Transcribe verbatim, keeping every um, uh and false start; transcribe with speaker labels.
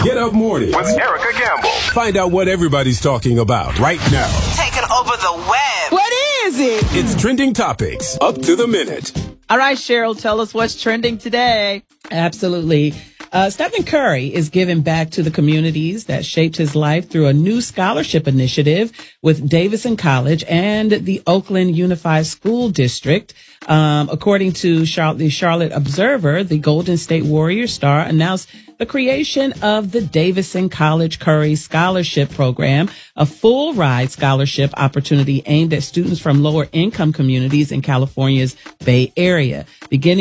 Speaker 1: Get Up Morning
Speaker 2: with Erica Gamble.
Speaker 1: Find out what everybody's talking about right now.
Speaker 3: Taking over the web.
Speaker 4: What is it?
Speaker 1: It's Trending Topics, up to the minute.
Speaker 4: All right, Cheryl, tell us what's trending today.
Speaker 5: Absolutely. Uh, Stephen Curry is giving back to the communities that shaped his life through a new scholarship initiative with Davidson College and the Oakland Unified School District. Um, according to Char- the Charlotte Observer, the Golden State Warriors star announced the creation of the Davidson College Curry Scholarship Program, a full ride scholarship opportunity aimed at students from lower income communities in California's Bay Area. Beginning